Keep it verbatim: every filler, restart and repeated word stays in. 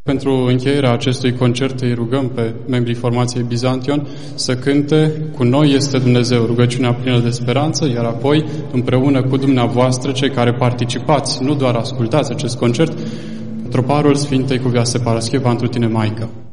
Pentru încheierea acestui concert îi rugăm pe membrii formației Bizantion să cânte Cu noi este Dumnezeu, rugăciunea plină de speranță, iar apoi, împreună cu dumneavoastră, cei care participați, nu doar ascultați acest concert, troparul Sfintei Cuvioase Parascheva, întru tine, Maică.